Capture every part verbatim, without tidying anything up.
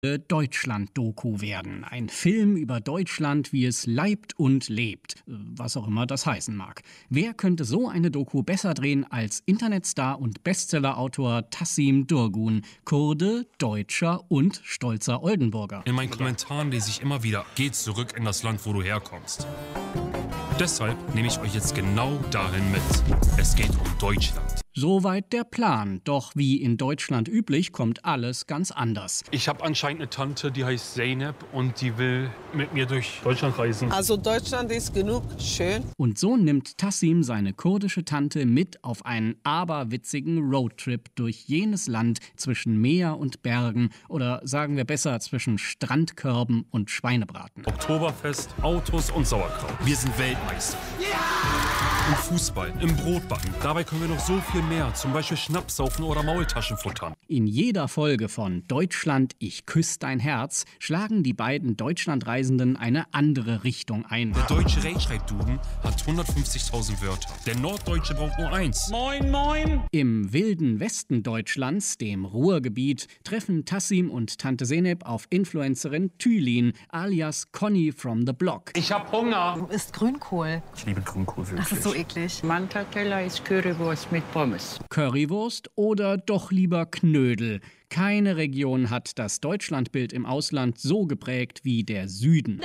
Deutschland-Doku werden. Ein Film über Deutschland, wie es leibt und lebt. Was auch immer das heißen mag. Wer könnte so eine Doku besser drehen als Internetstar und Bestsellerautor Tassim Durgun, Kurde, Deutscher und stolzer Oldenburger? In meinen Kommentaren lese ich immer wieder, geh zurück in das Land, wo du herkommst. Deshalb nehme ich euch jetzt genau dahin mit. Es geht um Deutschland. Soweit der Plan. Doch wie in Deutschland üblich, kommt alles ganz anders. Ich habe anscheinend eine Tante, die heißt Zeynep und die will mit mir durch Deutschland reisen. Also Deutschland ist genug schön. Und so nimmt Tassim seine kurdische Tante mit auf einen aberwitzigen Roadtrip durch jenes Land zwischen Meer und Bergen oder sagen wir besser zwischen Strandkörben und Schweinebraten. Oktoberfest, Autos und Sauerkraut. Wir sind Weltmeister. Ja! Im Fußball, im Brotbacken. Dabei können wir noch so viel mehr, zum Beispiel Schnaps saufen oder Maultaschen futtern. In jeder Folge von Deutschland, ich küss dein Herz, schlagen die beiden Deutschlandreisenden eine andere Richtung ein. Der deutsche Rechtschreibduden hat hundertfünfzigtausend Wörter. Der Norddeutsche braucht nur eins. Moin, moin! Im wilden Westen Deutschlands, dem Ruhrgebiet, treffen Tassim und Tante Zeynep auf Influencerin Tülin, alias Conny from the Block. Ich hab Hunger. Du isst Grünkohl. Ich liebe Grünkohl wirklich. Das ist so eklig. Mein Teller ist Currywurst mit Pommes. Currywurst oder doch lieber Knödel? Keine Region hat das Deutschlandbild im Ausland so geprägt wie der Süden.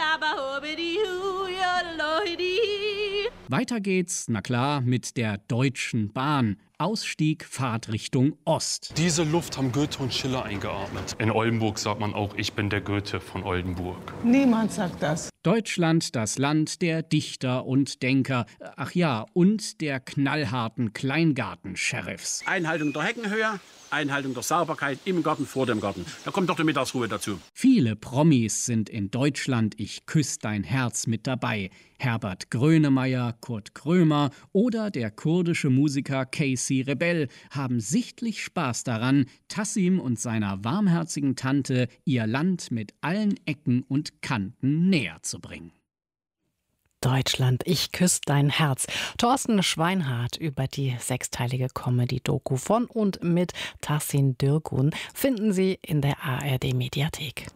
Weiter geht's, na klar, mit der Deutschen Bahn. Ausstieg, Fahrt Richtung Ost. Diese Luft haben Goethe und Schiller eingeatmet. In Oldenburg sagt man auch, ich bin der Goethe von Oldenburg. Niemand sagt das. Deutschland, das Land der Dichter und Denker. Ach ja, und der knallharten Kleingarten-Sheriffs. Einhaltung der Heckenhöhe, Einhaltung der Sauberkeit im Garten, vor dem Garten. Da kommt doch die Mittagsruhe dazu. Viele Promis sind in Deutschland, ich küss dein Herz mit dabei. Herbert Grönemeyer, Kurt Krömer oder der kurdische Musiker Casey Rebell haben sichtlich Spaß daran, Tassim und seiner warmherzigen Tante ihr Land mit allen Ecken und Kanten näher zu bringen. Deutschland, ich küss dein Herz. Thorsten Schweinhardt über die sechsteilige Comedy-Doku von und mit Tassim Durgun finden Sie in der A R D-Mediathek.